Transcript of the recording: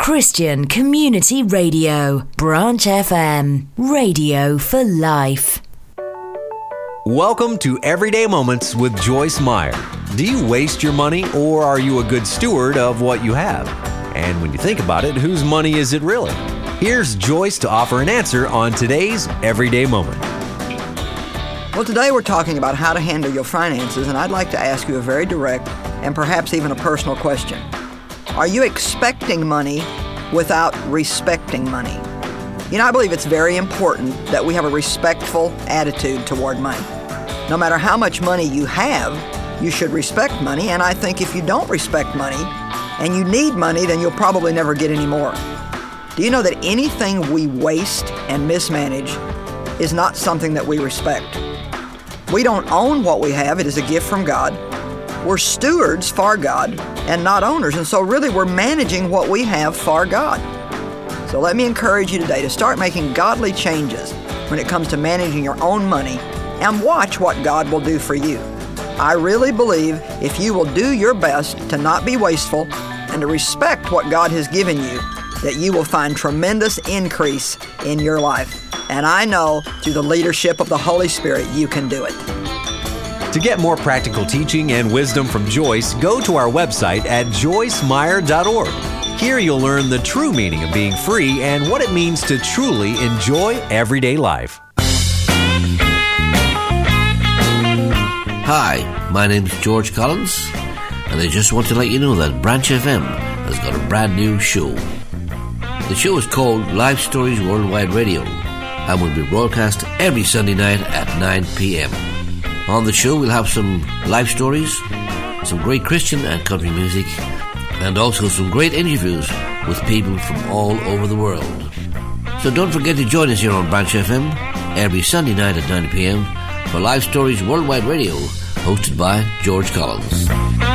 Christian Community Radio, Branch FM, radio for life. Welcome to Everyday Moments with Joyce Meyer. Do you waste your money, or are you a good steward of what you have? And when you think about it, whose money is it really? Here's Joyce to offer an answer on today's Everyday Moment. Well, today we're talking about how to handle your finances, and I'd like to ask you a very direct and perhaps even a personal question. Are you expecting money without respecting money? You know, I believe it's very important that we have a respectful attitude toward money. No matter how much money you have, you should respect money, and I think if you don't respect money and you need money, then you'll probably never get any more. Do you know that anything we waste and mismanage is not something that we respect? We don't own what we have. It is a gift from God. We're stewards for God and not owners, and so really we're managing what we have for God. So let me encourage you today to start making godly changes when it comes to managing your own money, and watch what God will do for you. I really believe if you will do your best to not be wasteful and to respect what God has given you, that you will find tremendous increase in your life. And I know through the leadership of the Holy Spirit, you can do it. To get more practical teaching and wisdom from Joyce, go to our website at joycemeyer.org. Here you'll learn the true meaning of being free and what it means to truly enjoy everyday life. Hi, my name's George Collins, and I just want to let you know that Branch FM has got a brand new show. The show is called Life Stories Worldwide Radio and will be broadcast every Sunday night at 9 p.m. On the show, we'll have some life stories, some great Christian and country music, and also some great interviews with people from all over the world. So don't forget to join us here on Branch FM every Sunday night at 9 p.m. for Life Stories Worldwide Radio, hosted by George Collins.